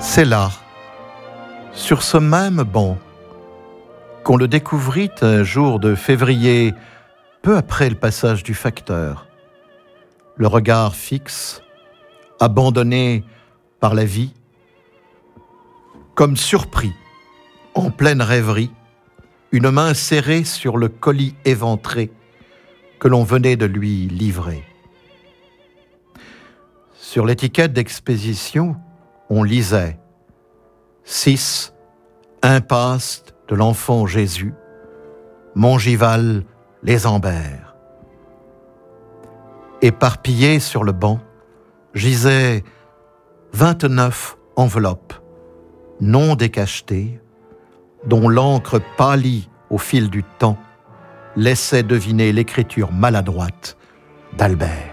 C'est là, sur ce même banc, qu'on le découvrit un jour de février, peu après le passage du facteur. Le regard fixe, abandonné par la vie, comme surpris, en pleine rêverie, une main serrée sur le colis éventré que l'on venait de lui livrer. Sur l'étiquette d'expédition, on lisait « 6, impasse de l'enfant Jésus, Montgival, les Ambères ». Éparpillées sur le banc, gisaient 29 enveloppes non décachetées, dont l'encre pâlie au fil du temps laissait deviner l'écriture maladroite d'Albert.